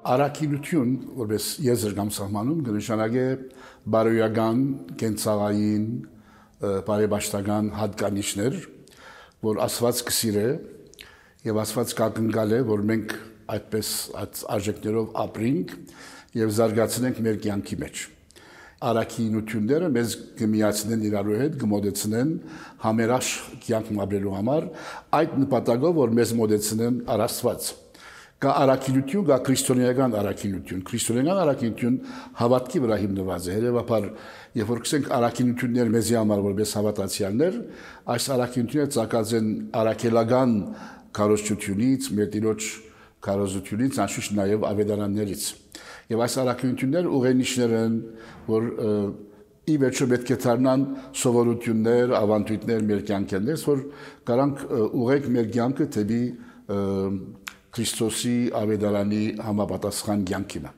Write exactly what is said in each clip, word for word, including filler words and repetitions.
Առաքինություն, որպես եզր կամ սահմանում, կնշանակե բարոյական, կենցաղային, բարեբաշխական հատկանիշներ, որ Աստված կսիրե եւ Աստված կակնկալ է, որ մենք այդպես այդ արժեքներով ապրենք եւ զարգացնենք մեր կյանքի մեջ։ Առաքինությունները մեզ կմիացնեն իրարու հետ, կմոտեցնեն համերաշխ կյանք ապրելու համար, այդ նպատակով, որ մեզ մոտեցնեն առ Աստված։ Կա առաքինություն, կա քրիստոնեական առաքինություն։ Քրիստոնեական առաքինություն հավատքի վրա հիմնված է։ Հետևաբար, երբ որ կսենք առաքինություններ մեզի համար որպես հավատացյալներ, այս առաքինությունները ծագած են առաքելական քարոզչությունից, մեր Տիրոջ քարոզությունից, անշուշտ նաև ավետարաններից։ Եվ այս առաքինությունները ուղենիշներ են, որ ի վերջո պետք է դառնան սովորություններ, ավանդույթներ մեր կյանքերից, որ կարանք ուղեք մեր կյանքը դեպի Քրիստոսի ավետարանի համապատասխան կյանքին։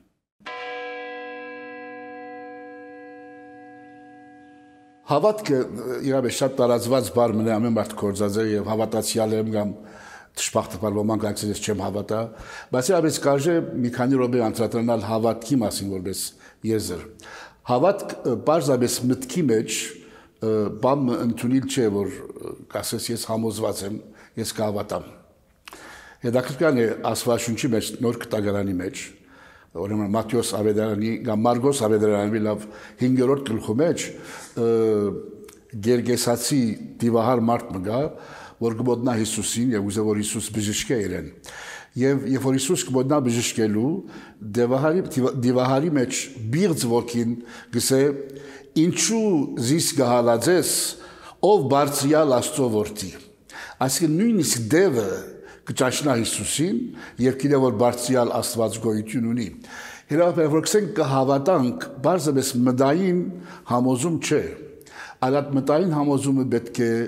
Հավատքը իրավե շատ տարածված բառ մնա ամեն մարդ կործած է եւ հավատացյալ եմ կամ դժբախտաբար ոմանք այցելես չեմ հավատա, բայց իրավեც կարժե մի քանի րոպե անդրադառնալ հավատքի մասին որպես եզր։ Հավատք բարձրապես մտքի մեջ բան ընդունել չէ, որ կասես ես համոզված եմ, ես կհավատամ։ Հետաքրքրական է Աստվածաշունչի մեջ նոր կտակարանի մեջ, ուրեմն Մատթեոս ավետարանի կամ Մարգոս ավետարանի լավ հինգերորդ գլխի մեջ Գերգեսացի դիվահար մարդ մգա, որ գոտնա Հիսուսին եւ ուզե որ Հիսուս բժշկե իրեն։ Եվ երբ որ Հիսուս գոտնա բժշկելու, դիվահարի դիվահարի մեջ բիղձ ոգին գսե ինչու զիս գահալածես ով բարձրյալ Աստծո որդի։ Այսինքն նույնիսկ դևը կճաշնա Հիսուսին եւ գիտե որ բարձրյալ Աստված գոյություն ունի։ Հետո որ կսենք կհավատանք, բարձրապես մտային համոզում չէ, այլ այդ մտային համոզումը պետք է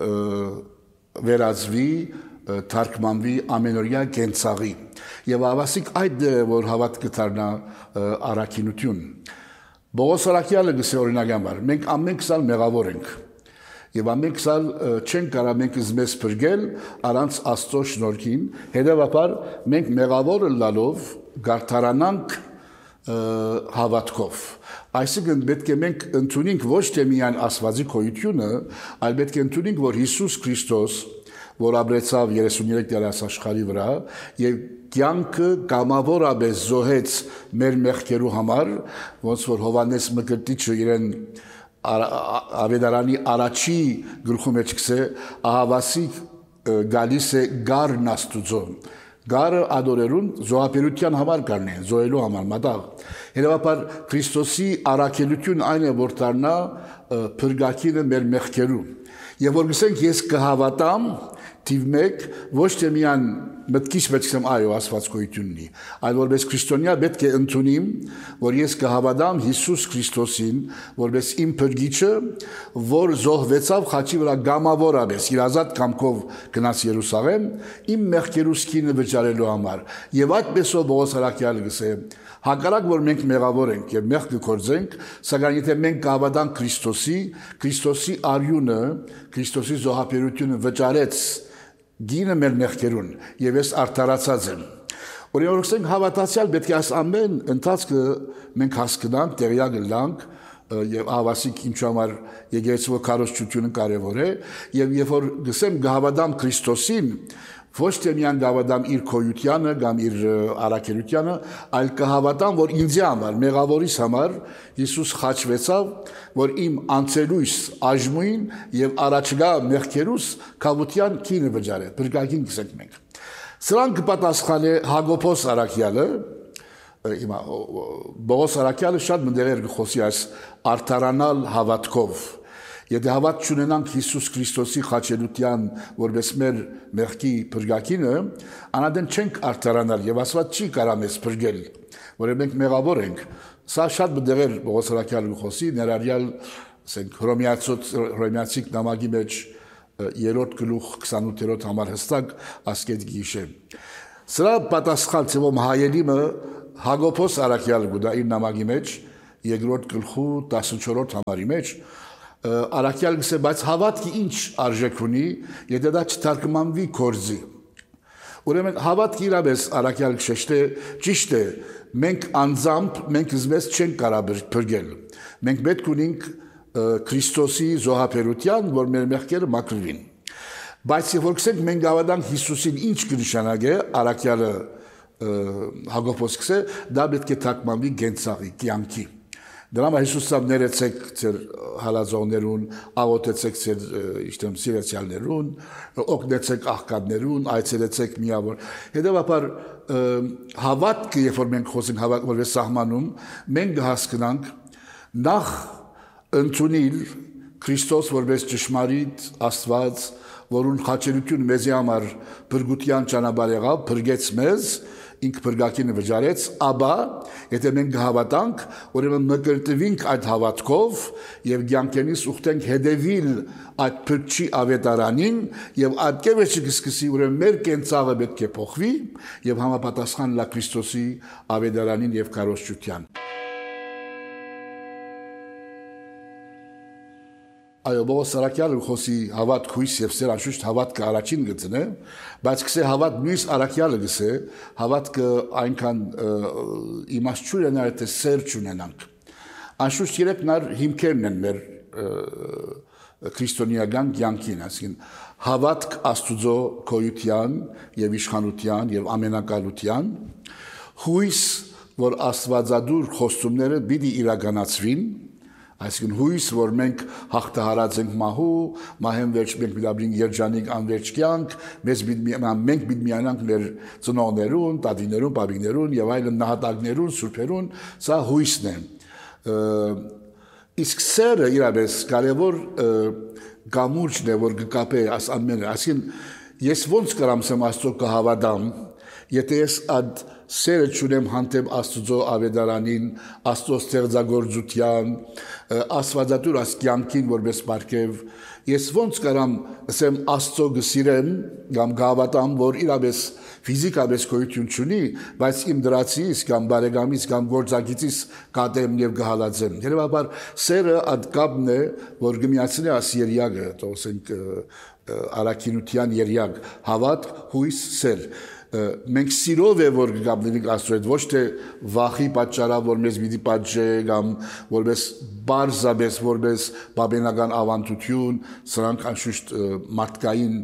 վերածվի, թարգմանվի ամենօրյա կենցաղի։ Եվ ավասիկ այդ է, որ հավատքը դառնա առաքինություն։ Պողոս առաքյալը գսե օրինական, մենք ամեն քսալ մեղավոր ենք։ Եվ ամենք սալ չենք կարա մենք զմես պրգել առանց Աստծո շնորհքին, հետևաբար մենք մեղավորը լալով գարթարանանք հավատքով։ Այսինքն պետք է մենք ընդունենք ոչ թե միայն Աստվածի գոյությունը, այլ պետք է ընդունենք, որ Հիսուս Քրիստոս, որ ապրեցավ երեսունյոթ տարի աշխարհի վրա եւ կյանքը կամավորապես զոհեց մեր մեղքերու համար, ոնց որ Հովհաննես Մկրտիչը իրեն ավետարանի առաջի գլխու մեջ կսե ահավասիկ գալիս է գարն Աստուծո։ Գարը ադորերուն զոհապերության համար գարն է, զոհելու համար մատաղ։ Հետևաբար Քրիստոսի առաքելություն այն է, որ դառնա փրկակինը մեր մեղքերու։ Եվ որ գսենք ես կհավատամ թիվ մեկ ոչ թե միան մտքիս մեջ կսեմ այո Աստված գոյություն ունի, այլ որպես քրիստոնյա պետք է ընդունիմ, որ ես կհավատամ Հիսուս Քրիստոսին, որպես իմ փրկիչը, որ զոհվեցավ խաչի վրա գամավորապես, իր ազատ կամքով գնաց Երուսաղեմ, իմ մեղքերուս քինը վճարելու համար։ Եվ այդպեսով Պողոս առաքյալը գսե հակառակ որ մենք մեղավոր ենք եւ մեղ կգործենք, սակայն եթե մենք կհավատանք Քրիստոսի, Քրիստոսի արյունը, Քրիստոսի զոհապերությունը վճարեց գինը մեր մեղքերուն եւ ես արդարացած եմ։ Օրինակ հավատացյալ պետք է այս ամեն ընթացքը մենք հասկանանք, տեղյակ լինենք եւ ավասիկ ինչ համար եկեղեցու քարոզչությունը կարեւոր է եւ երբ որ գսեմ գհավատամ Քրիստոսին, ոչ թե միան գհավատամ իր քոյությանը կամ իր առաքելությանը, այլ կհավատամ, որ ինձ համար, մեղավորիս համար Հիսուս խաչվեցավ, որ իմ անցելույս աժմույն եւ առաջգա մեղքերուս կավության քինը վճարե, բրգակին կսենք մենք։ Սրան կպատասխանե Հակոբոս առաքյալը, հիմա Պողոս առաքյալը շատ մտերեր կխոսի այս արդարանալ հավատքով։ Եթե հավատ չունենանք Հիսուս Քրիստոսի խաչելության որպես մեր մեղքի փրկակինը, անադեն չենք արդարանալ եւ Աստված չի կարա մեզ փրկել, որը մենք մեղավոր ենք։ Սա շատ մտերեր Պողոս առաքյալը խոսի, ներառյալ ասենք Հռոմեացիք նամակի մեջ երրորդ գլուխ քսանութերորդ համար հստակ ասկետ գիշե։ Սրա պատասխան ծևոմ հայելիմը Հակոբոս առաքյալը գուտա իր նամակի մեջ երկրորդ գլխու տասնչորրորդ համարի մեջ Առաքյալ գսե, բայց հավատքի ինչ արժեք ունի, եթե դա չթարգմանվի կորզի։ Ուրեմն հավատք իրապես առաքյալ քշեշտե ճիշտ է, մենք անձամբ մենք զմես չենք կարող փրկել։ Մենք պետք ունենք Քրիստոսի զոհաբերության, որ մեր մեղքերը մաքրվին։ Բայց երբ որ գսենք մենք գավադանք Հիսուսին ինչ կնշանակե առաքյալը Հակոբոս գսե, դա պետք է թարգմանվի գենցաղի, կյանքի։ Դրա համար Հիսուսը ներեցեք ձեր հալածողներուն, աղոթեցեք ձեր իշտեմ սիրեցյալներուն, օգնեցեք աղքատներուն, այցելեցեք միավոր։ Հետևաբար հավատքը, երբ որ մենք խոսենք հավատք որպես սահմանում, մենք հասկանանք նախ ընդունել Քրիստոս որպես ճշմարիտ Աստված, որուն խաչելություն մեզի համար փրկության ճանապարհ եղավ, փրկեց մեզ, ինքը փրկակինը վճարեց, ապա եթե մենք հավատանք, ուրեմն մկրտվենք այդ հավատքով եւ ցանկենից ուխտենք հետևիլ այդ փրկչի ավետարանին եւ այդ կերպը կսկսի ուրեմն մեր կենցաղը պետք է փոխվի եւ համապատասխան լա Քրիստոսի ավետարանին եւ կարողության։ Այո, Պողոս առաքյալը խոսի հավատք, հույս եւ սեր անշուշտ հավատքը առաջին գծն է, բայց գսե հավատ նույնս առաքյալը գսե հավատքը այնքան իմաստ չունենա, թե սեր չունենանք։ Անշուշտ երեք նար հիմքերն են մեր քրիստոնեական կյանքին, այսինքն հավատք Աստուծո գոյության եւ իշխանության եւ ամենակալության, հույս, որ Աստվածադուր խոստումները պիտի իրականացվին, այսինքն հույս, որ մենք հաղթահարած ենք մահու, մահեն վերջ մենք պիտի երջանիկ անվերջ կյանք, մեզ մենք պիտի միանանք մեր ծնողներուն, տատիներուն, պապիկներուն եւ այլն նահատակներուն, սուրբերուն, սա հույսն է։ Իսկ սերը իրապես կարևոր գամուրջն է, որ կկապե այս ամենը, այսինքն ես ոնց կարամ սեմ Աստծո կհավատամ, եթե ես այդ սերը չունեմ հանդեպ Աստծո ավետարանին, Աստծո ստեղծագործության, Աստվածատուր աս կյանքին որպես պարգև, ես ոնց կարամ ասեմ Աստծո գսիրեմ, կամ գավատամ, որ իրապես ֆիզիկապես գոյություն չունի, բայց իմ դրացից կամ բարեկամից կամ գործակիցից կատեմ եւ գհալածեմ։ Երևաբար սերը այդ կապն է, որ գմիացնի աս երյակը, ասենք արաքինության երյակ, հավատ, հույս, սեր։ Մենք սիրով է որ գաբնենք Աստծո հետ, ոչ թե վախի պատճառով, որ մեզ պիտի պատժե կամ որպես բարձաբես, որպես բաբենական ավանդություն, սրանք անշուշտ մարդկային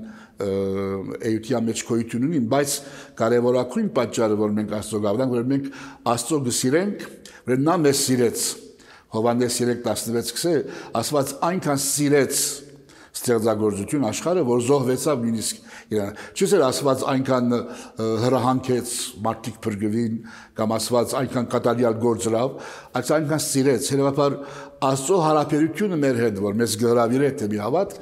էության մեջ գոյություն ունին, բայց կարևորագույն պատճառը, որ մենք Աստծո գաբնենք, որ մենք Աստծո գսիրենք, որ նա մեզ սիրեց։ Հովհաննես երեք տասնվեց գսե, Աստված այնքան սիրեց ստեղծագործություն աշխարհը, որ զոհվեցավ նույնիսկ իրան։ Չէ՞ Աստված այնքան հրահանքեց մարդիկ փրկվին, կամ Աստված այնքան կատարյալ գործրավ, այս այնքան սիրեց։ Հետևաբար Աստծո հարաբերությունը մեր հետ, որ մեզ գհրավիրե դեպի հավատ,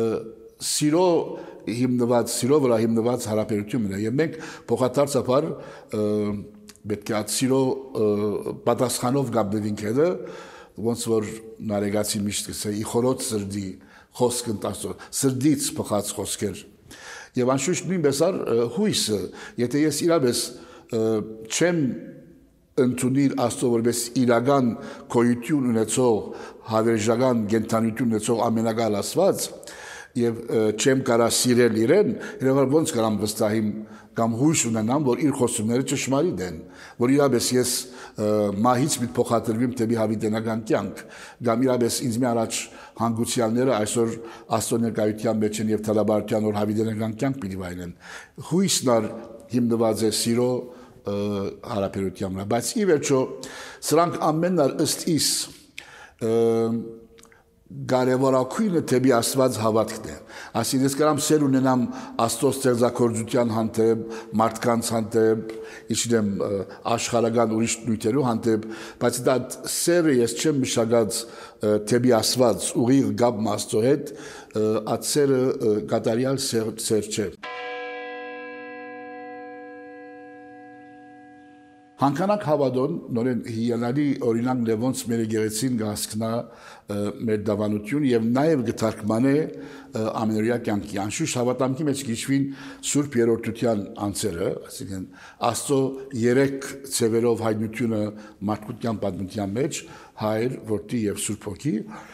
սիրո հիմնված, սիրո վրա հիմնված հարաբերությունն է, եւ մենք փոխադարձաբար պետք է այդ սիրո պատասխանով գաբնվենք հետը, ոնց որ նարեգացի միշտ կսե, իխորոց սրդի խոսքն տասո, սրդից փոխած խոսքեր։ Եվ անշուշտ նույնպես առ հույսը, եթե ես իրապես չեմ ընդունիր Աստծո որպես իրական գոյություն ունեցող, հավերժական կենդանություն ունեցող ամենակալ Աստված, եւ չեմ կարա սիրել իրեն, երբ ոնց կարամ վստահիմ կամ հույս ունենամ, որ իր խոսումները ճշմարիտ են, որ իրապես ես մահից մի փոխադրվիմ դեպի հավիտենական կյանք, կամ իրապես ինձ մի առաջ հանգուցյալները այսօր Աստծո ներկայության մեջ են եւ թալաբարության որ հավիտենական կյանք պիտի վայելեն։ Հույսն ար հիմնված է սիրո հարաբերության վրա, բայց ի վերջո սրանք ամենն ալ ըստ իս կարևորագույնը դեպի Աստված հավատքն է։ Այսինքն ես կարամ սեր ունենամ Աստծո ստեղծագործության հանդեպ, մարդկանց հանդեպ, իչնեմ աշխարհական ուրիշ նյութերու հանդեպ, բայց դա սերը ես չեմ մշակած դեպի Աստված, ուղիղ գապ Աստծո հետ, այդ սերը կատարյալ սեր չէ։ Հանկանակ հավատոն, նորեն հիանալի օրինակ նևոնց մեր գեղեցին գասկնա մեր դավանություն և նաև գթարկման է ամենորյա կյանքի։ Անշուշտ հավատամքի մեջ գիշվին Սուրբ Երորդության անձերը, այսինքն Աստծո երեք ցևերով հայտնությունը մարդկության պատմության մեջ, Հայր, Որդի և Սուրբ Հոգի,